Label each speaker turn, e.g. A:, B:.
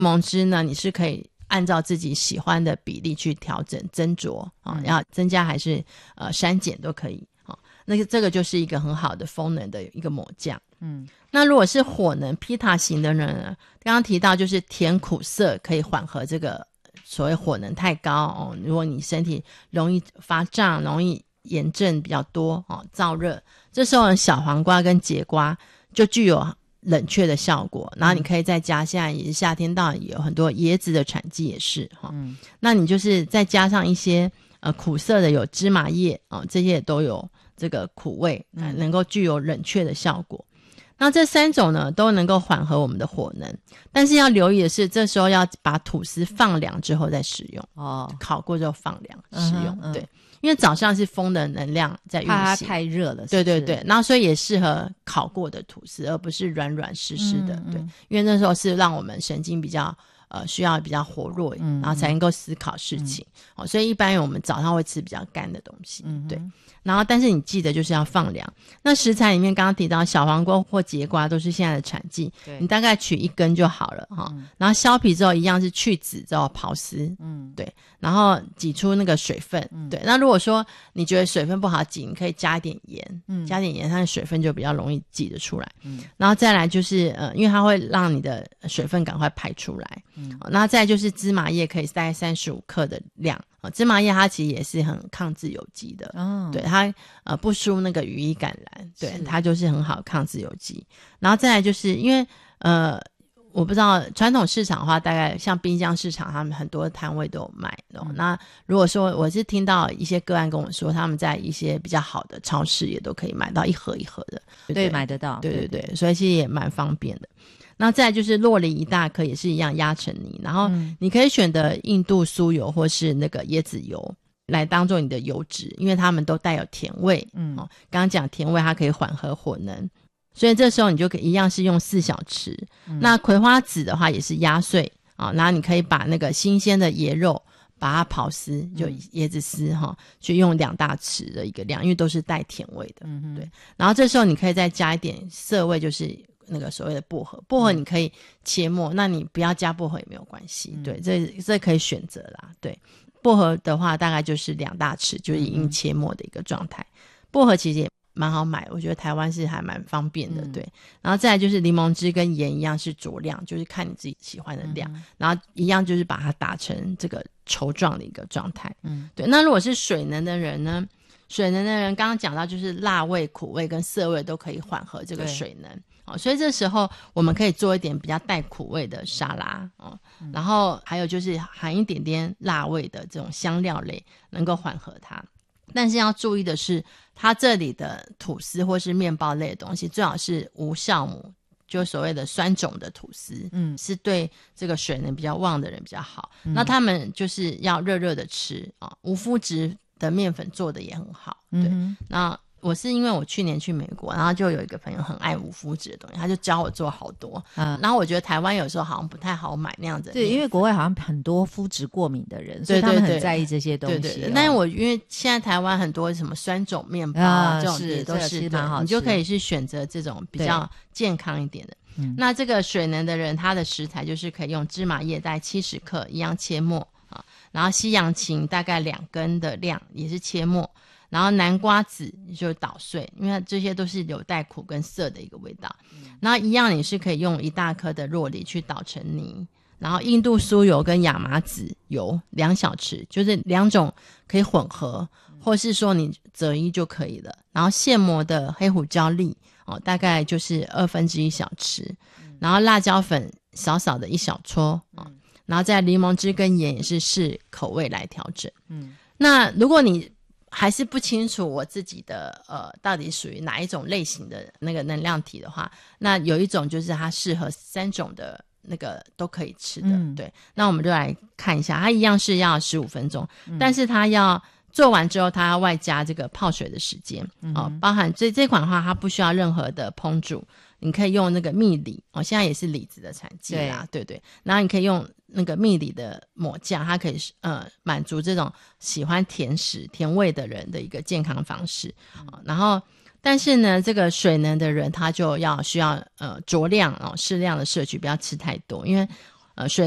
A: 檬汁呢，你是可以按照自己喜欢的比例去调整斟酌要增加还是删减都可以那这个就是一个很好的风能的一个抹酱。那如果是火能 Pita 型的人呢，刚刚提到就是甜苦涩可以缓和这个所谓火能太高如果你身体容易发胀，容易炎症比较多燥热，这时候小黄瓜跟节瓜就具有冷却的效果，然后你可以再加，现在也是夏天到，有很多椰子的产季也是那你就是再加上一些苦涩的有芝麻叶这些也都有这个苦味能够具有冷却的效果。那这3种呢都能够缓和我们的火能，但是要留意的是这时候要把吐司放凉之后再使用烤过之后放凉使用对，因为早上是风的能量在运行，
B: 怕它太热了
A: 对对对，然后所以也适合烤过的吐司，而不是软软湿湿的对，因为那时候是让我们神经比较需要比较活络然后才能够思考事情所以一般我们早上会吃比较干的东西对，然后但是你记得就是要放凉。那食材里面刚刚提到小黄瓜或节瓜都是现在的产季，你大概取1根就好了然后削皮之后一样是去籽之后刨丝对，然后挤出那个水分对，那如果说你觉得水分不好挤，你可以加一点盐加点盐它的水分就比较容易挤得出来然后再来就是因为它会让你的水分赶快排出来那再来就是芝麻叶可以大概35克的量芝麻叶它其实也是很抗自由基的对，它不输那个羽衣甘蓝对，它就是很好抗自由基。然后再来就是因为我不知道传统市场的话大概像滨江市场他们很多摊位都有卖那如果说我是听到一些个案跟我说他们在一些比较好的超市也都可以买到一盒一盒的 对，
B: 买得到
A: 对对 对，所以其实也蛮方便的。那再来就是酪梨1大颗也是一样压成泥，然后你可以选择印度酥油或是那个椰子油来当做你的油脂，因为它们都带有甜味刚刚讲甜味它可以缓和火能，所以这时候你就可以一样是用4小匙那葵花籽的话也是压碎然后你可以把那个新鲜的椰肉把它刨丝就椰子丝去用2大匙的一个量，因为都是带甜味的对，然后这时候你可以再加一点涩味，就是那个所谓的薄荷，薄荷你可以切末那你不要加薄荷也没有关系对，这可以选择啦对，薄荷的话大概就是2大匙，就是已经切末的一个状态薄荷其实也蛮好买，我觉得台湾是还蛮方便的对，然后再来就是柠檬汁跟盐一样是酌量，就是看你自己喜欢的量然后一样就是把它打成这个稠状的一个状态对。那如果是水能的人呢，水能的人刚刚讲到就是辣味苦味跟涩味都可以缓和这个水能所以这时候我们可以做一点比较带苦味的沙拉然后还有就是含一点点辣味的这种香料类能够缓和它。但是要注意的是它这里的吐司或是面包类的东西最好是无酵母，就所谓的酸种的吐司是对这个水能比较旺的人比较好那他们就是要热热的吃无麸质的面粉做的也很好对那我是因为我去年去美国，然后就有一个朋友很爱无麸质的东西，他就教我做好多然后我觉得台湾有时候好像不太好买那样子的面粉，
B: 对，因为国外好像很多麸质过敏的人，所以他们很在意这些东西
A: 对对对但是我因为现在台湾很多什么酸种面包这种也都是蛮好吃，你就可以去选择这种比较健康一点的那这个水能的人他的食材就是可以用芝麻叶大概70克一样切末然后西洋芹大概2根的量也是切末，然后南瓜籽就捣碎，因为这些都是有带苦跟涩的一个味道然后一样你是可以用1大颗的酪梨去捣成泥，然后印度酥油跟亚麻籽油2小匙，就是2种可以混合或是说你择一就可以了，然后现磨的黑胡椒粒大概就是1/2小匙然后辣椒粉少少的1小撮然后再柠檬汁跟盐也是视口味来调整那如果你还是不清楚我自己的到底属于哪一种类型的那个能量体的话，那有一种就是它适合3种的那个都可以吃的对，那我们就来看一下，它一样是要15分钟但是它要做完之后它要外加这个泡水的时间包含这款的话它不需要任何的烹煮，你可以用那个蜜梨现在也是李子的产季啦对对，然后你可以用那个蜜梨的抹酱，它可以满足这种喜欢甜食甜味的人的一个健康方式然后但是呢这个水能的人他就需要酌量适量的摄取，不要吃太多，因为水